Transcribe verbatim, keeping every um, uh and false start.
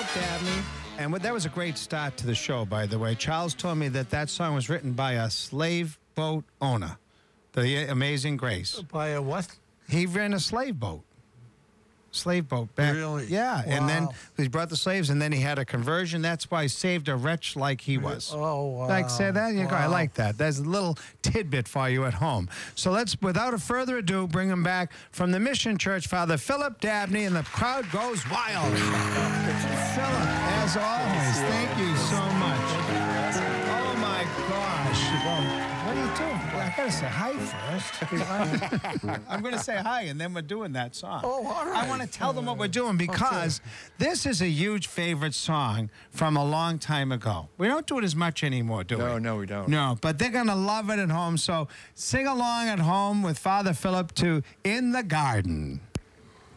Dabney. And what, that was a great start to the show, by the way. Charles told me that that song was written by a slave boat owner, the Amazing Grace. By a what? He ran a slave boat. Slave boat back. Really? Yeah. And then Wow. he brought the slaves, and then he had a conversion. That's why he saved a wretch like he was. Oh, wow. Like, say that? You go, I Wow. like that. There's a little tidbit for you at home. So let's, without a further ado, bring him back from the Mission Church, Father Philip Dabney, and the crowd goes wild. Philip, as always, thank you so much. Oh, my gosh. Well, what are you doing? Well, I got to say hi first. I'm going to say hi, and then we're doing that song. Oh, all right. I want to tell them what we're doing because this is a huge favorite song from a long time ago. We don't do it as much anymore, do we? No, no, we don't. No, but they're going to love it at home. So sing along at home with Father Philip to In the Garden.